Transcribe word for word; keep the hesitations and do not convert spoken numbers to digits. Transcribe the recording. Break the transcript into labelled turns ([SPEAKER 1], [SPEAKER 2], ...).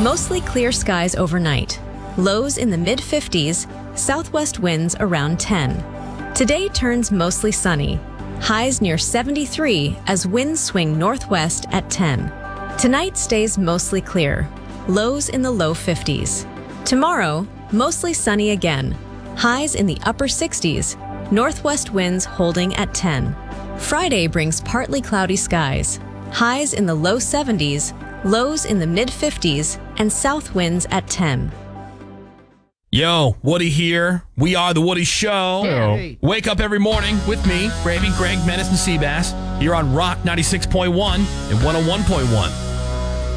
[SPEAKER 1] Mostly clear skies overnight. Lows in the mid fifties, southwest winds around ten. Today turns mostly sunny. Highs near seventy-three as winds swing northwest at ten. Tonight stays mostly clear. Lows in the low fifties. Tomorrow, mostly sunny again. Highs in the upper sixties. Northwest winds holding at ten. Friday brings partly cloudy skies. Highs in the low seventies, lows in the mid fifties, and south winds at ten.
[SPEAKER 2] Yo, Woody here. We are The Woody Show.
[SPEAKER 3] Hey.
[SPEAKER 2] Wake up every morning with me, Gravy, Greg, Menace, and Seabass, here on Rock ninety-six point one and one oh one point one.